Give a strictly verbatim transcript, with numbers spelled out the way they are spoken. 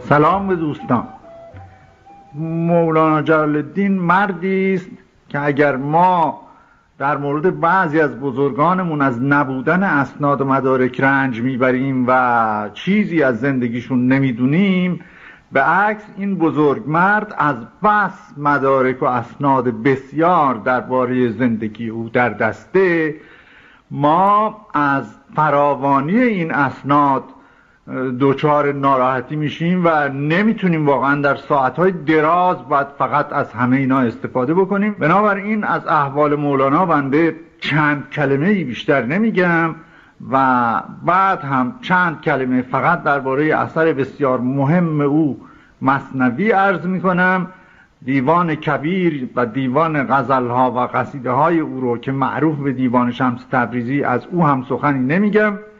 سلام به دوستان. مولانا جلال الدین مردی است که اگر ما در مورد بعضی از بزرگانمون از نبودن اسناد و مدارک رنج میبریم و چیزی از زندگیشون نمیدونیم، به عکس این بزرگ مرد از بس مدارک و اسناد بسیار درباره زندگی او در دسته، ما از فراوانی این اسناد دوچار ناراحتی میشیم و نمیتونیم واقعا در ساعتهای دراز باید فقط از همه اینا استفاده بکنیم. بنابراین از احوال مولانا بنده چند کلمه بیشتر نمیگم و بعد هم چند کلمه فقط درباره اثر بسیار مهم او مثنوی عرض میکنم. دیوان کبیر و دیوان غزلها و قصیده های او رو که معروف به دیوان شمس تبریزی، از او هم سخنی نمیگم.